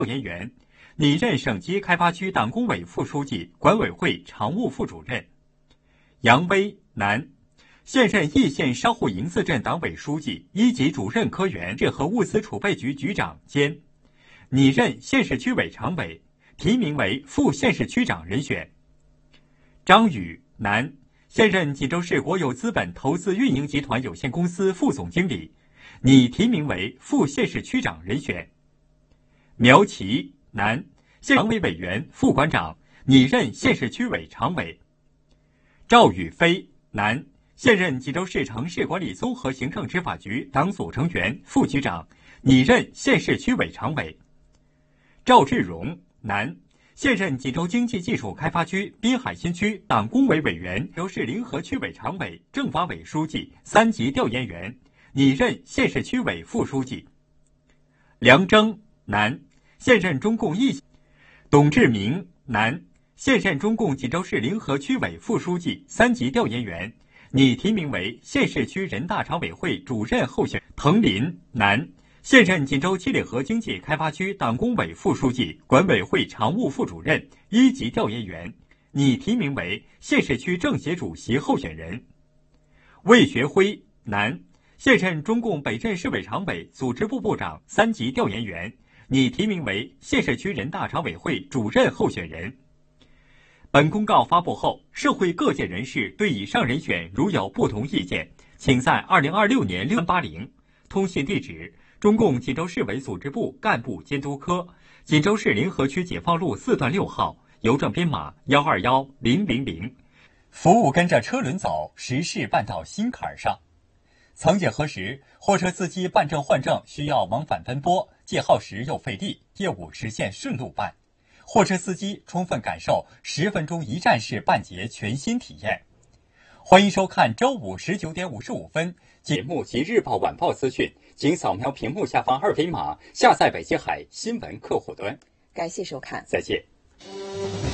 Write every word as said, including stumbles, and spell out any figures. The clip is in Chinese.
调研员，拟任省级开发区党工委副书记、管委会常务副主任。杨威，男，现任易县商户营子镇党委书记、一级主任科员和物资储备局局长兼，拟任县市区委常委，提名为副县市区长人选。张宇，男，现任锦州市国有资本投资运营集团有限公司副总经理，拟提名为副县市区长人选。苗琪，男，县常委委员、副馆长，拟任县市区委常委。赵宇飞，男，现任锦州市城市管理综合行政执法局党组成员、副局长，拟任县市区委常委。赵志荣，男，现任锦州经济技术开发区滨海新区党工委委员、锦州市临河区委常委、政法委书记、三级调研员，拟任县市区委副书记。梁征，男，现任中共一。董志明，男，现任中共锦州市临河区委副书记、三级调研员，拟提名为县市区人大常委会主任候选人。滕林，男，现任锦州七里河经济开发区党工委副书记、管委会常务副主任、一级调研员，拟提名为县市区政协主席候选人。魏学辉，男，现任中共北镇市委常委、组织部部长、三级调研员，拟提名为县市区人大常委会主任候选人。本公告发布后，社会各界人士对以上人选如有不同意见，请在二零二六年六三八零，通信地址：中共锦州市委组织部干部监督科，锦州市临河区解放路四段六号，邮政编码幺二幺零零零。服务跟着车轮走，实事办到心坎上。曾几何时，货车司机办证换证需要往返奔波，既耗时又费力，业务实现顺路办。货车司机充分感受十分钟一站式办结全新体验。欢迎收看周五十九点五十五分节目及日报晚报资讯，请扫描屏幕下方二维码下载北极海新闻客户端。 感谢收看， 再见。